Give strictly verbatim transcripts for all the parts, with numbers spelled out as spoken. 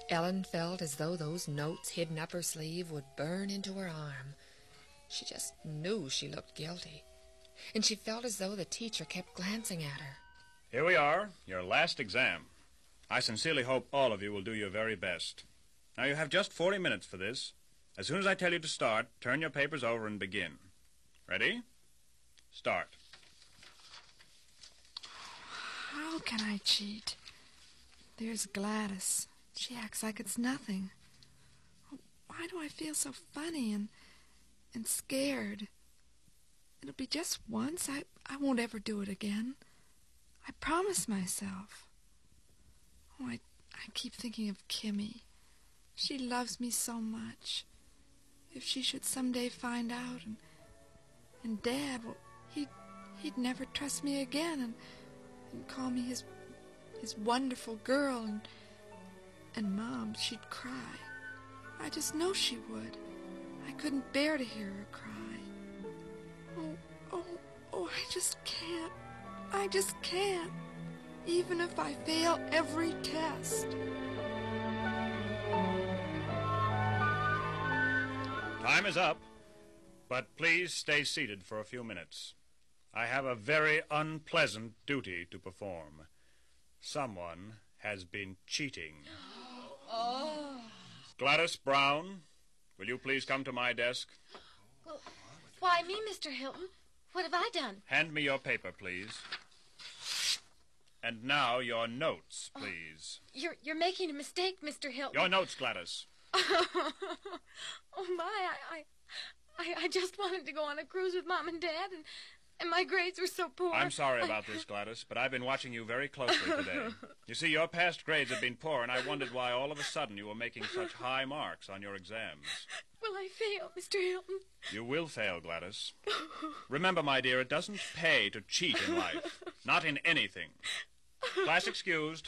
Ellen felt as though those notes hidden up her sleeve would burn into her arm. She just knew she looked guilty, and she felt as though the teacher kept glancing at her. Here we are, your last exam. I sincerely hope all of you will do your very best. Now, you have just forty minutes for this. As soon as I tell you to start, turn your papers over and begin. Ready? Start. How can I cheat? There's Gladys. She acts like it's nothing. Why do I feel so funny and and scared? It'll be just once. I, I won't ever do it again. I promise myself. Oh, I, I keep thinking of Kimmy. She loves me so much. If she should someday find out, and and Dad, well, he'd, he'd never trust me again and, and call me his his wonderful girl, and and Mom, she'd cry. I just know she would. I couldn't bear to hear her cry. Oh, oh, oh, I just can't. I just can't. Even if I fail every test. Time is up, but please stay seated for a few minutes. I have a very unpleasant duty to perform. Someone has been cheating. Oh. Gladys Brown, will you please come to my desk? Well, why me, Mister Hilton? What have I done? Hand me your paper, please. And now your notes, please. Oh, you're you're making a mistake, Mister Hilton. Your notes, Gladys. Oh, my, I, I, I just wanted to go on a cruise with Mom and Dad, and, and my grades were so poor. I'm sorry about this, Gladys, but I've been watching you very closely today. You see, your past grades have been poor, and I wondered why all of a sudden you were making such high marks on your exams. Will I fail, Mister Hilton? You will fail, Gladys. Remember, my dear, it doesn't pay to cheat in life. Not in anything. Class excused.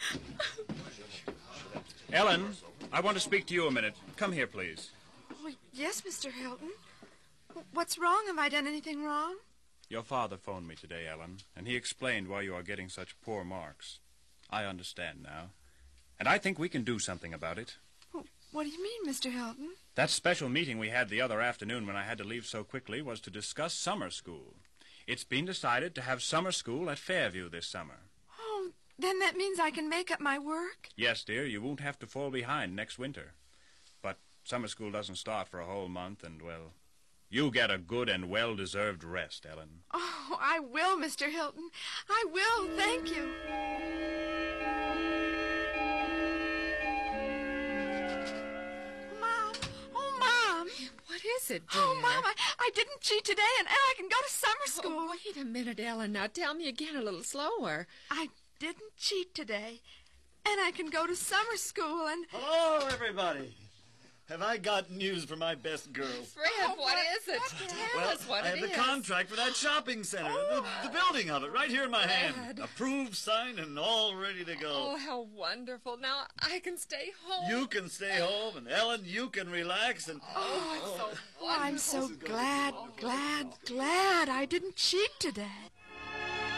Ellen, I want to speak to you a minute. Come here, please. Oh, yes, Mister Hilton. What's wrong? Have I done anything wrong? Your father phoned me today, Ellen, and he explained why you are getting such poor marks. I understand now, and I think we can do something about it. Well, what do you mean, Mister Hilton? That special meeting we had the other afternoon when I had to leave so quickly was to discuss summer school. It's been decided to have summer school at Fairview this summer. Oh, then that means I can make up my work? Yes, dear, you won't have to fall behind next winter. But summer school doesn't start for a whole month, and, well, you get a good and well-deserved rest, Ellen. Oh, I will, Mister Hilton. I will, thank you. Mom, oh, Mom. What is it, dear? Oh, Mom, I, I didn't cheat today, and I can go to summer school. Oh, wait a minute, Ellen. Now tell me again a little slower. I didn't cheat today, and I can go to summer school, and... Hello, everybody. Have I got news for my best girl? Fred, Oh, what what- is it? what- Tell Well, us what I have it the is. contract for that shopping center, Oh. the, the building of it, right here in my hand. Fred. Approved, signed, and all ready to go. Oh, how wonderful. Now I can stay home. You can stay home, and Ellen, you can relax, and... Oh, it's so Oh, I'm so glad, glad, glad I didn't cheat today.